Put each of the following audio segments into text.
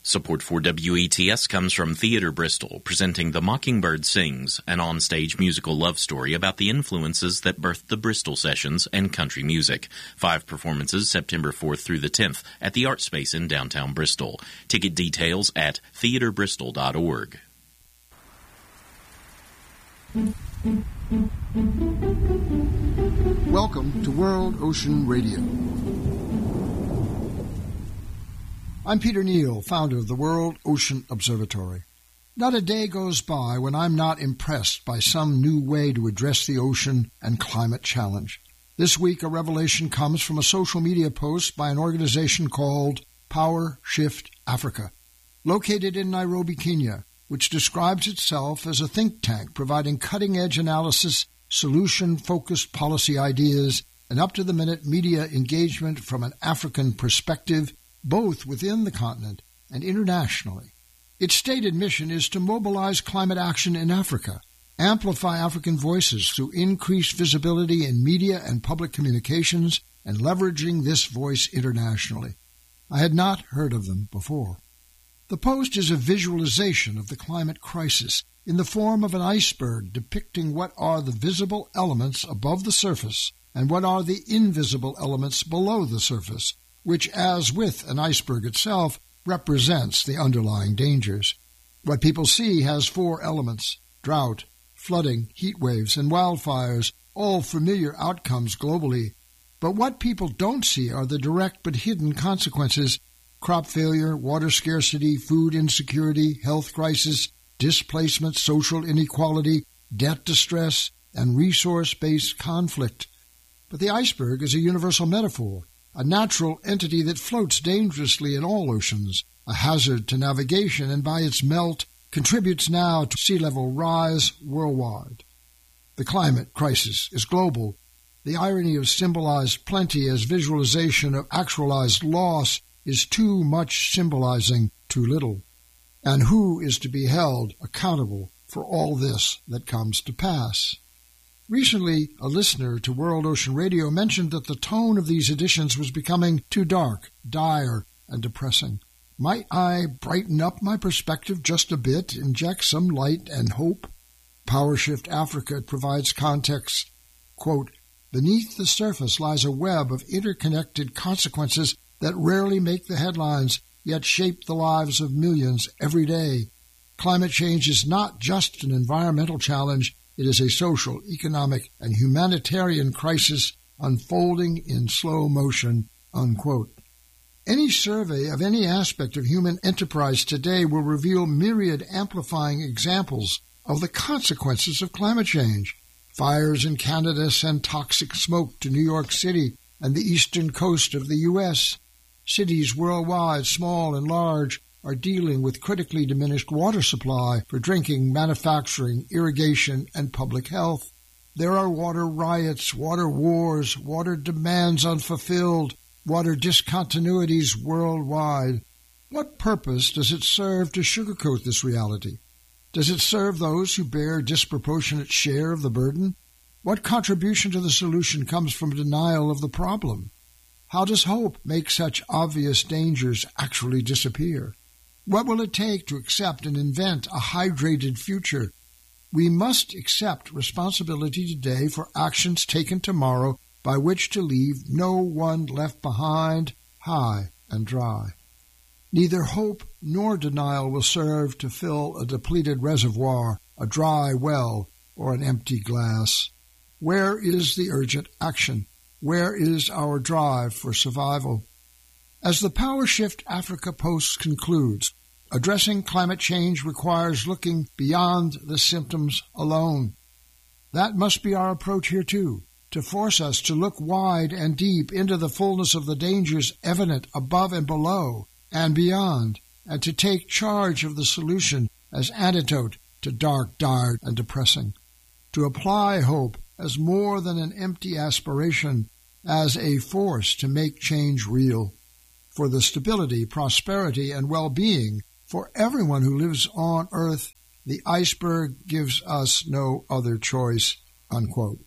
Support for WETS comes from Theatre Bristol, presenting The Mockingbird Sings, an onstage musical love story about the influences that birthed the Bristol Sessions and country music. 5 performances September 4th through the 10th at the Art Space in downtown Bristol. Ticket details at theatrebristol.org. Welcome to World Ocean Radio. I'm Peter Neal, founder of the World Ocean Observatory. Not a day goes by when I'm not impressed by some new way to address the ocean and climate challenge. This week, a revelation comes from a social media post by an organization called Power Shift Africa, located in Nairobi, Kenya, which describes itself as a think tank providing cutting-edge analysis, solution-focused policy ideas, and up-to-the-minute media engagement from an African perspective, both within the continent and internationally. Its stated mission is to mobilize climate action in Africa, amplify African voices through increased visibility in media and public communications, and leveraging this voice internationally. I had not heard of them before. The post is a visualization of the climate crisis in the form of an iceberg depicting what are the visible elements above the surface and what are the invisible elements below the surface, which, as with an iceberg itself, represents the underlying dangers. What people see has 4 elements: drought, flooding, heat waves, and wildfires, all familiar outcomes globally. But what people don't see are the direct but hidden consequences: crop failure, water scarcity, food insecurity, health crisis, displacement, social inequality, debt distress, and resource-based conflict. But the iceberg is a universal metaphor, a natural entity that floats dangerously in all oceans, a hazard to navigation, and by its melt contributes now to sea level rise worldwide. The climate crisis is global. The irony of symbolized plenty as visualization of actualized loss is too much symbolizing too little. And who is to be held accountable for all this that comes to pass? Recently, a listener to World Ocean Radio mentioned that the tone of these editions was becoming too dark, dire, and depressing. Might I brighten up my perspective just a bit, inject some light and hope? Power Shift Africa provides context. Quote, "Beneath the surface lies a web of interconnected consequences that rarely make the headlines, yet shape the lives of millions every day. Climate change is not just an environmental challenge. It is a social, economic, and humanitarian crisis unfolding in slow motion," unquote. Any survey of any aspect of human enterprise today will reveal myriad amplifying examples of the consequences of climate change. Fires in Canada send toxic smoke to New York City and the eastern coast of the U.S. Cities worldwide, small and large, are dealing with critically diminished water supply for drinking, manufacturing, irrigation, and public health. There are water riots, water wars, water demands unfulfilled, water discontinuities worldwide. What purpose does it serve to sugarcoat this reality? Does it serve those who bear a disproportionate share of the burden? What contribution to the solution comes from denial of the problem? How does hope make such obvious dangers actually disappear? What will it take to accept and invent a hydrated future? We must accept responsibility today for actions taken tomorrow by which to leave no one left behind high and dry. Neither hope nor denial will serve to fill a depleted reservoir, a dry well, or an empty glass. Where is the urgent action? Where is our drive for survival? As the Power Shift Africa post concludes, addressing climate change requires looking beyond the symptoms alone. That must be our approach here too, to force us to look wide and deep into the fullness of the dangers evident above and below and beyond, and to take charge of the solution as antidote to dark, dire, and depressing. To apply hope as more than an empty aspiration, as a force to make change real, for the stability, prosperity, and well-being for everyone who lives on Earth. The iceberg gives us no other choice, unquote.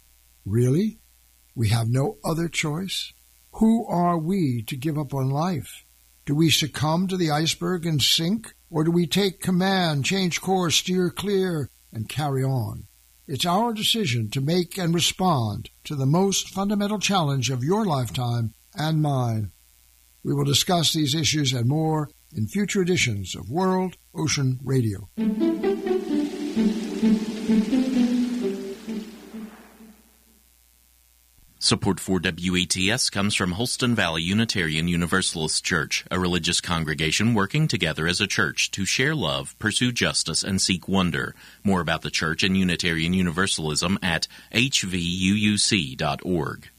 Really? We have no other choice? Who are we to give up on life? Do we succumb to the iceberg and sink? Or do we take command, change course, steer clear, and carry on? It's our decision to make and respond to the most fundamental challenge of your lifetime and mine. We will discuss these issues and more in future editions of World Ocean Radio. Support for WETS comes from Holston Valley Unitarian Universalist Church, a religious congregation working together as a church to share love, pursue justice, and seek wonder. More about the church and Unitarian Universalism at hvууc.org.